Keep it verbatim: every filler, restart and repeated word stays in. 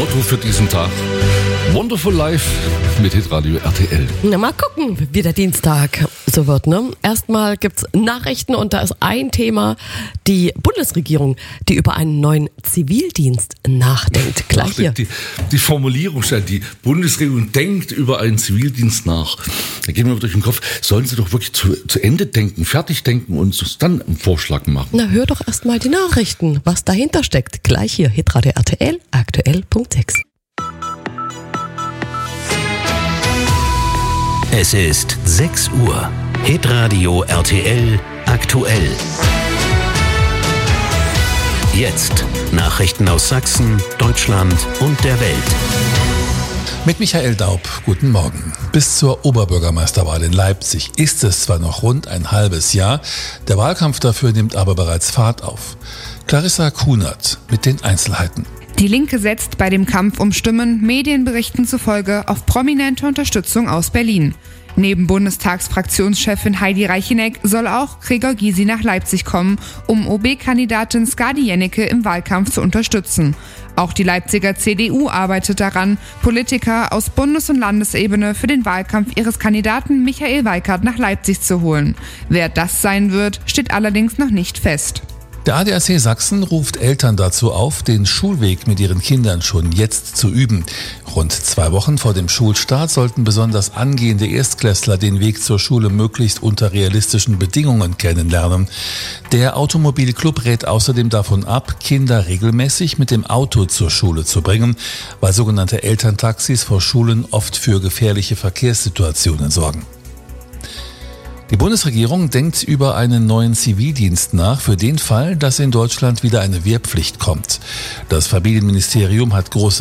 Motto für diesen Tag: Wonderful Life mit Hitradio R T L. Na, mal gucken, wie der Dienstag so wird, ne? Erstmal gibt's Nachrichten und da ist ein Thema: die Bundesregierung, die über einen neuen Zivildienst nachdenkt. Gleich hier. Die, die Formulierung, die Bundesregierung denkt über einen Zivildienst nach. Da gehen wir durch den Kopf, sollen sie doch wirklich zu, zu Ende denken, fertig denken und uns dann einen Vorschlag machen. Na, hör doch erstmal die Nachrichten, was dahinter steckt. Gleich hier, Hitradio R T L, aktuell Punkt sechs. Es ist sechs Uhr. Hitradio R T L aktuell. Jetzt Nachrichten aus Sachsen, Deutschland und der Welt. Mit Michael Daub, guten Morgen. Bis zur Oberbürgermeisterwahl in Leipzig ist es zwar noch rund ein halbes Jahr, der Wahlkampf dafür nimmt aber bereits Fahrt auf. Clarissa Kunert mit den Einzelheiten. Die Linke setzt bei dem Kampf um Stimmen Medienberichten zufolge auf prominente Unterstützung aus Berlin. Neben Bundestagsfraktionschefin Heidi Reicheneck soll auch Gregor Gysi nach Leipzig kommen, um O B-Kandidatin Skadi Jennecke im Wahlkampf zu unterstützen. Auch die Leipziger C D U arbeitet daran, Politiker aus Bundes- und Landesebene für den Wahlkampf ihres Kandidaten Michael Weikart nach Leipzig zu holen. Wer das sein wird, steht allerdings noch nicht fest. Der A D A C Sachsen ruft Eltern dazu auf, den Schulweg mit ihren Kindern schon jetzt zu üben. Rund zwei Wochen vor dem Schulstart sollten besonders angehende Erstklässler den Weg zur Schule möglichst unter realistischen Bedingungen kennenlernen. Der Automobilclub rät außerdem davon ab, Kinder regelmäßig mit dem Auto zur Schule zu bringen, weil sogenannte Elterntaxis vor Schulen oft für gefährliche Verkehrssituationen sorgen. Die Bundesregierung denkt über einen neuen Zivildienst nach, für den Fall, dass in Deutschland wieder eine Wehrpflicht kommt. Das Familienministerium hat große